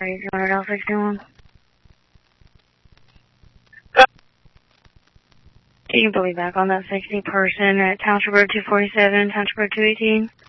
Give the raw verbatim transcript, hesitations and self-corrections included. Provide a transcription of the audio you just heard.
two hundred L sixty-one. You can put me back on that sixty person at Township Road two forty-seven, Township Road two eighteen.